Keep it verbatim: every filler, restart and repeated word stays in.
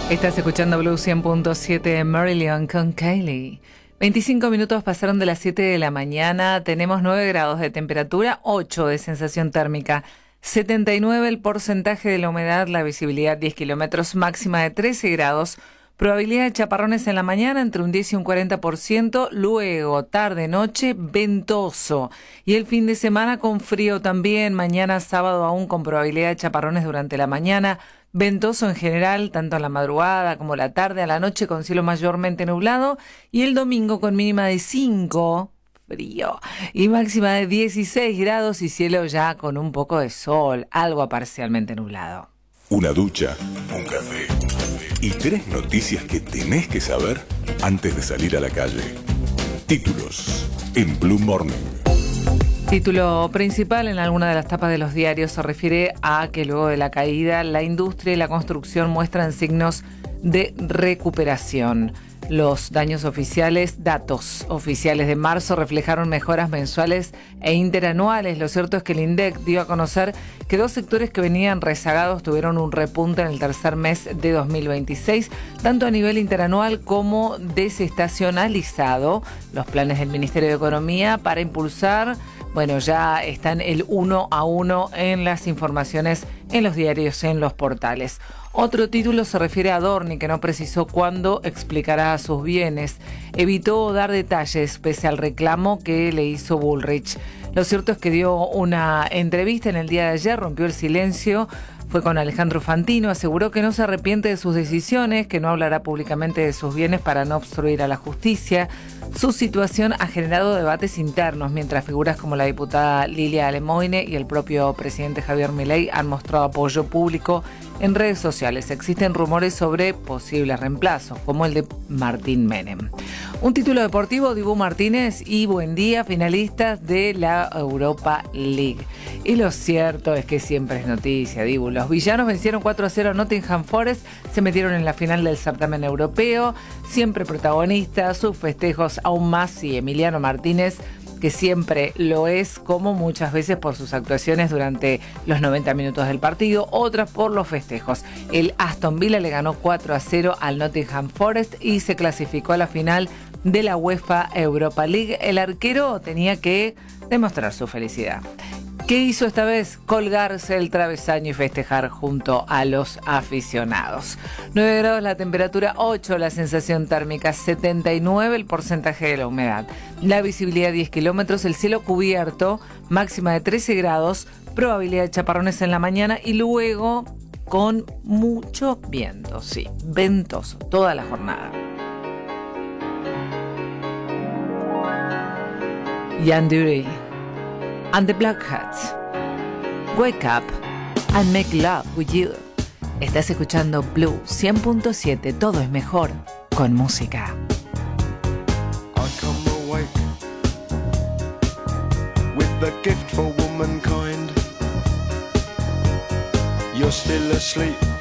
Estás escuchando Blue cien punto siete, Marilyn con Kylie. veinticinco minutos pasaron de las siete de la mañana. Tenemos nueve grados de temperatura, ocho de sensación térmica, setenta y nueve el porcentaje de la humedad, la visibilidad diez kilómetros, máxima de trece grados. Probabilidad de chaparrones en la mañana entre un diez y un cuarenta por ciento, luego tarde, noche, ventoso. Y el fin de semana con frío también, mañana sábado aún con probabilidad de chaparrones durante la mañana, ventoso en general, tanto en la madrugada como la tarde, a la noche con cielo mayormente nublado, y el domingo con mínima de cinco, frío, y máxima de dieciséis grados y cielo ya con un poco de sol, algo parcialmente nublado. Una ducha, un café y tres noticias que tenés que saber antes de salir a la calle. Títulos en Blue Morning. Título principal en alguna de las tapas de los diarios se refiere a que luego de la caída, la industria y la construcción muestran signos de recuperación. Los daños oficiales, datos oficiales de marzo reflejaron mejoras mensuales e interanuales. Lo cierto es que el INDEC dio a conocer que dos sectores que venían rezagados tuvieron un repunte en el tercer mes de dos mil veintiséis, tanto a nivel interanual como desestacionalizado. Los planes del Ministerio de Economía para impulsar, bueno, ya están el uno a uno en las informaciones en los diarios, en los portales. Otro título se refiere a Adorni, que no precisó cuándo explicará sus bienes. Evitó dar detalles pese al reclamo que le hizo Bullrich. Lo cierto es que dio una entrevista en el día de ayer, rompió el silencio. Fue con Alejandro Fantino, aseguró que no se arrepiente de sus decisiones, que no hablará públicamente de sus bienes para no obstruir a la justicia. Su situación ha generado debates internos, mientras figuras como la diputada Lilia Lemoine y el propio presidente Javier Milei han mostrado apoyo público en redes sociales. Existen rumores sobre posibles reemplazos, como el de Martín Menem. Un título deportivo, Dibu Martínez y Buendía, finalistas de la Europa League. Y lo cierto es que siempre es noticia, Dibu. Los villanos vencieron cuatro a cero a Nottingham Forest, se metieron en la final del certamen europeo, siempre protagonistas, sus festejos aún más, y Emiliano Martínez, que siempre lo es, como muchas veces por sus actuaciones durante los noventa minutos del partido, otras por los festejos. El Aston Villa le ganó cuatro a cero al Nottingham Forest y se clasificó a la final de la UEFA Europa League. El arquero tenía que demostrar su felicidad. ¿Qué hizo esta vez? Colgarse el travesaño y festejar junto a los aficionados. nueve grados la temperatura, ocho la sensación térmica, setenta y nueve el porcentaje de la humedad. La visibilidad diez kilómetros, el cielo cubierto, máxima de trece grados, probabilidad de chaparrones en la mañana y luego con mucho viento, sí, ventoso toda la jornada. Ian Dury and the Black Hats. Wake up and make love with you. Estás escuchando Blue cien punto siete, todo es mejor con música. I come awake with the gift for womankind. You're still asleep